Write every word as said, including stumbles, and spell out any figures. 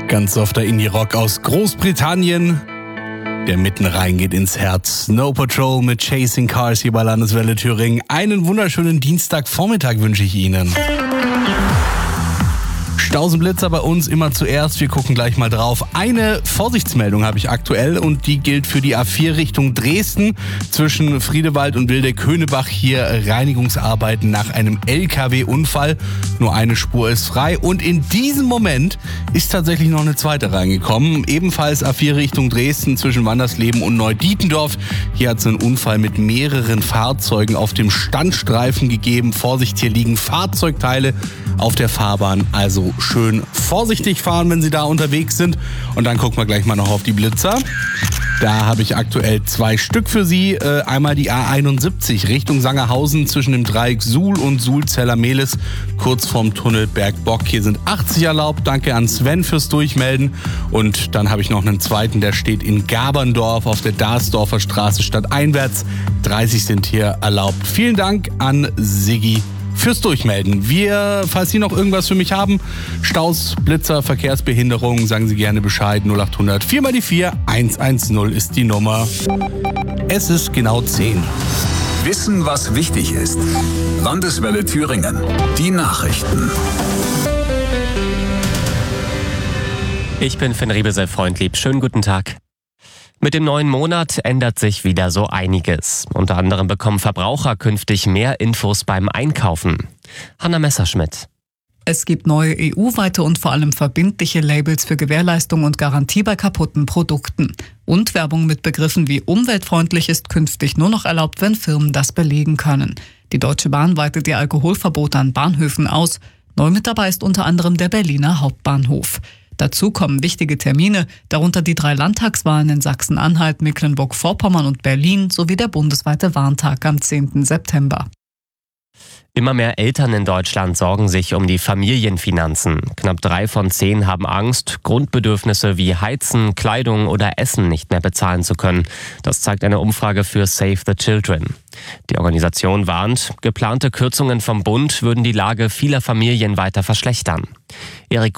Ganz softer Indie-Rock aus Großbritannien, der mitten reingeht ins Herz. Snow Patrol mit Chasing Cars hier bei Landeswelle Thüringen. Einen wunderschönen Dienstagvormittag wünsche ich Ihnen. Stausenblitzer bei uns immer zuerst. Wir gucken gleich mal drauf. Eine Vorsichtsmeldung habe ich aktuell und die gilt für die A vier Richtung Dresden. Zwischen Friedewald und Wildeck-Höhnebach hier Reinigungsarbeiten nach einem L K W-Unfall. Nur eine Spur ist frei und in diesem Moment ist tatsächlich noch eine zweite reingekommen. Ebenfalls A vier Richtung Dresden zwischen Wandersleben und Neudietendorf. Hier hat es einen Unfall mit mehreren Fahrzeugen auf dem Standstreifen gegeben. Vorsicht, hier liegen Fahrzeugteile auf der Fahrbahn, also schön vorsichtig fahren, wenn Sie da unterwegs sind. Und dann gucken wir gleich mal noch auf die Blitzer. Da habe ich aktuell zwei Stück für Sie. Äh, einmal die A einundsiebzig Richtung Sangerhausen zwischen dem Dreieck Suhl und Suhl-Zellermehlis, kurz vorm Tunnel Bergbock. Hier sind achtzig erlaubt. Danke an Sven fürs Durchmelden. Und dann habe ich noch einen zweiten, der steht in Gaberndorf auf der Darsdorfer Straße stadteinwärts. dreißig sind hier erlaubt. Vielen Dank an Siggi fürs Durchmelden. Wir, falls Sie noch irgendwas für mich haben, Staus, Blitzer, Verkehrsbehinderungen, sagen Sie gerne Bescheid. null achthundert vier mal die vier, hundertzehn ist die Nummer. Es ist genau zehn. Wissen, was wichtig ist. Landeswelle Thüringen. Die Nachrichten. Ich bin Finn Riebesel-Freundlieb. Schönen guten Tag. Mit dem neuen Monat ändert sich wieder so einiges. Unter anderem bekommen Verbraucher künftig mehr Infos beim Einkaufen. Hanna Messerschmidt. Es gibt neue E U-weite und vor allem verbindliche Labels für Gewährleistung und Garantie bei kaputten Produkten. Und Werbung mit Begriffen wie umweltfreundlich ist künftig nur noch erlaubt, wenn Firmen das belegen können. Die Deutsche Bahn weitet ihr Alkoholverbot an Bahnhöfen aus. Neu mit dabei ist unter anderem der Berliner Hauptbahnhof. Dazu kommen wichtige Termine, darunter die drei Landtagswahlen in Sachsen-Anhalt, Mecklenburg-Vorpommern und Berlin sowie der bundesweite Warntag am zehnten September. Immer mehr Eltern in Deutschland sorgen sich um die Familienfinanzen. Knapp drei von zehn haben Angst, Grundbedürfnisse wie Heizen, Kleidung oder Essen nicht mehr bezahlen zu können. Das zeigt eine Umfrage für Save the Children. Die Organisation warnt, geplante Kürzungen vom Bund würden die Lage vieler Familien weiter verschlechtern. Erik